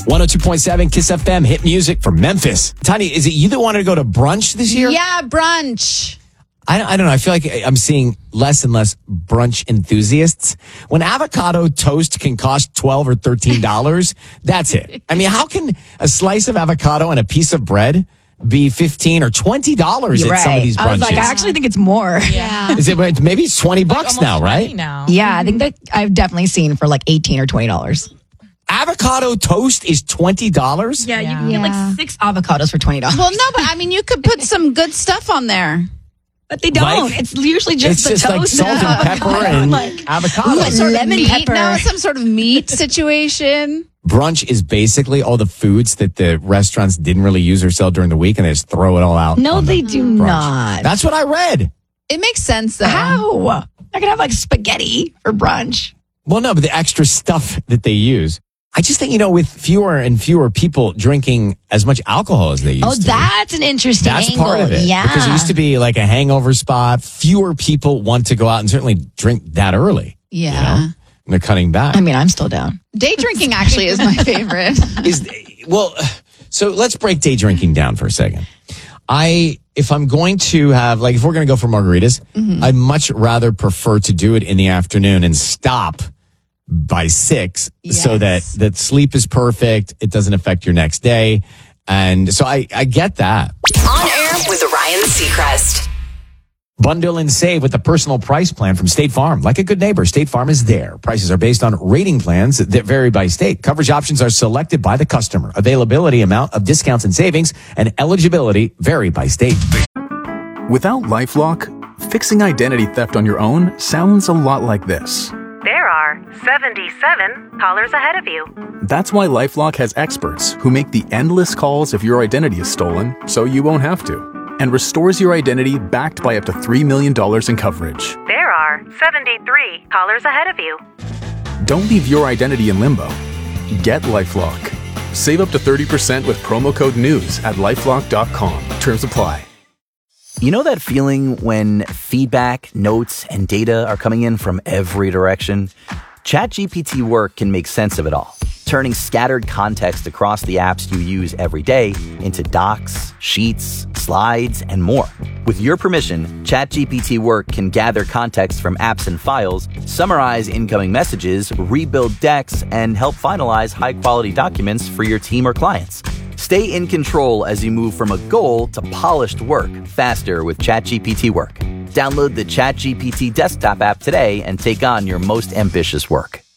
102.7 Kiss FM, hit music from Memphis. Tanya, is it you that wanted to go to brunch this year? Yeah, brunch. I don't know. I feel like I'm seeing less and less brunch enthusiasts. When avocado toast can cost $12 or $13, that's it. I mean, how can a slice of avocado and a piece of bread be $15 or $20 at some of these brunches? I was like, I actually think it's more. Yeah. Is it maybe it's $20 now, right? Now. Yeah, I think that I've definitely seen for like $18 or $20. Avocado toast is $20? Yeah, you can get like 6 avocados for $20. Well, no, but I mean, you could put some good stuff on there. But they don't. Like, it's usually just the it's just toast. like salt and pepper and avocado. Ooh, Sort of lemon meat. pepper. No, it's some sort of meat situation. Brunch is basically all the foods that the restaurants didn't really use or sell during the week, and they just throw it all out. No, on they the do brunch. not. That's what I read. It makes sense, though. How? I could have like spaghetti for brunch. Well, no, but the extra stuff that they use. I just think, with fewer and fewer people drinking as much alcohol as they used to. Oh, that's an interesting That's angle. part of it. Yeah. Because it used to be like a hangover spot. Fewer people want to go out and certainly drink that early. Yeah. And they're cutting back. I mean, I'm still down. Day drinking actually is my favorite. So let's break day drinking down for a second. If I'm going to have, if we're going to go for margaritas, I'd much rather prefer to do it in the afternoon and stop by 6 so that sleep is perfect. It doesn't affect your next day. And so I get that. On air with Ryan Seacrest. Bundle and save with the personal price plan from State Farm. Like a good neighbor, State Farm is there. Prices are based on rating plans that vary by state. Coverage options are selected by the customer. Availability, amount of discounts and savings, and eligibility vary by state. Without LifeLock, fixing identity theft on your own sounds a lot like this. There are 77 callers ahead of you. That's why LifeLock has experts who make the endless calls if your identity is stolen, so you won't have to, and restores your identity backed by up to $3 million in coverage. There are 73 callers ahead of you. Don't leave your identity in limbo. Get LifeLock. Save up to 30% with promo code NEWS at LifeLock.com. Terms apply. You know that feeling when feedback, notes, and data are coming in from every direction? ChatGPT Work can make sense of it all, turning scattered context across the apps you use every day into docs, sheets, slides, and more. With your permission, ChatGPT Work can gather context from apps and files, summarize incoming messages, rebuild decks, and help finalize high-quality documents for your team or clients. Stay in control as you move from a goal to polished work faster with ChatGPT Work. Download the ChatGPT desktop app today and take on your most ambitious work.